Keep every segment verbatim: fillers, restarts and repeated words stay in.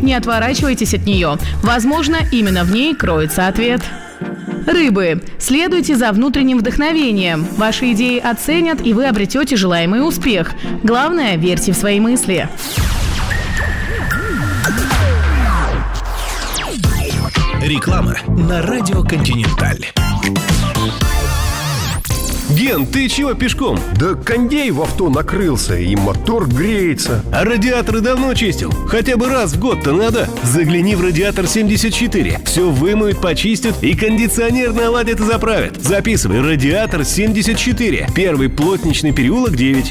не отворачивайтесь от нее. Возможно, именно в ней кроется ответ. Рыбы. Следуйте за внутренним вдохновением. Ваши идеи оценят, и вы обретете желаемый успех. Главное, верьте в свои мысли. Реклама на радио «Континенталь». Ген, ты чего пешком? Да кондей в авто накрылся, и мотор греется. А радиаторы давно чистил? Хотя бы раз в год-то надо. Загляни в «Радиатор семьдесят четыре». Все вымоют, почистят и кондиционер наладят и заправят. Записывай: «Радиатор семьдесят четыре». Первый плотничный переулок, девять.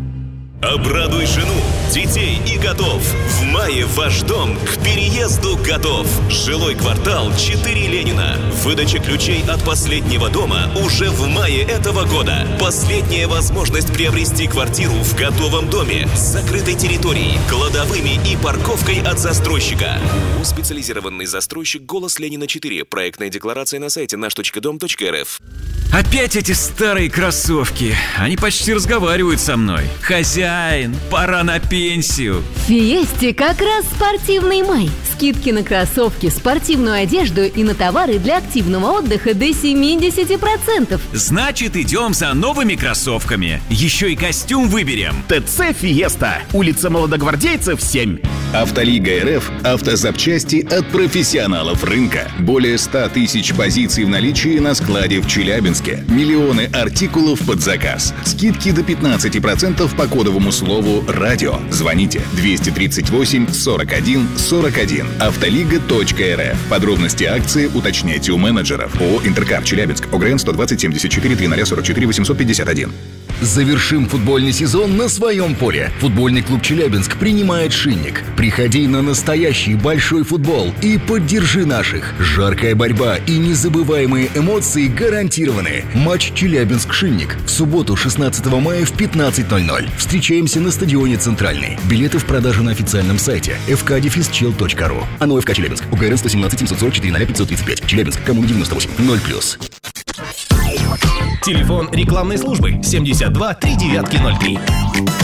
Обрадуй жену, детей и котов. В мае ваш дом к переезду готов. Жилой квартал четыре Ленина. Выдача ключей от последнего дома уже в мае этого года. Последняя возможность приобрести квартиру в готовом доме с закрытой территорией, кладовыми и парковкой от застройщика. Специализированный застройщик «Голос Ленина четыре». Проектная декларация на сайте наш точка дом точка эр эф. Опять эти старые кроссовки. Они почти разговаривают со мной. Хозяин, пора на пенсию. В Фиесте как раз спортивный май. Скидки на кроссовки, спортивную одежду и на товары для активного отдыха до семьдесят процентов. Значит, идем за новыми кроссовками. Еще и костюм выберем. ТЦ «Фиеста». Улица Молодогвардейцев, семь. Автолига РФ – автозапчасти от профессионалов рынка. Более ста тысяч позиций в наличии на складе в Челябинске. Миллионы артикулов под заказ. Скидки до пятнадцати процентов по кодовому слову «Радио». Звоните двести тридцать восемь сорок один сорок один. Автолига точка эр эф. Подробности акции уточняйте у менеджеров. ООО «Интеркар» Челябинск. ОГРН сто двадцать семьдесят четыре три сорок четыре восемьсот пятьдесят один. Завершим футбольный сезон на своем поле. Футбольный клуб «Челябинск» принимает «Шинник». Приходи на настоящий большой футбол и поддержи наших. Жаркая борьба и незабываемые эмоции гарантированы. Матч «Челябинск-Шинник» в субботу, шестнадцатого мая в пятнадцать ноль ноль. Встречаемся на стадионе «Центральный». Билеты в продажу на официальном сайте эф ка дефис чел точка ру. АНО ФК Челябинск. УГРН сто семнадцать семьсот сорок четыре ноль пятьсот тридцать пять. Челябинск. Коммуна девяносто восемь. ноль плюс. Телефон рекламной службы семьдесят два три девятки ноль три.